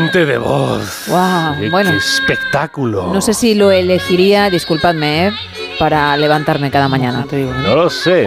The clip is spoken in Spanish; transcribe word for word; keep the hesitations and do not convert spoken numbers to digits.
potente de voz. Wow, qué, bueno. qué espectáculo. No sé si lo elegiría, disculpadme, ¿eh? para levantarme cada mañana, te digo. No lo sé.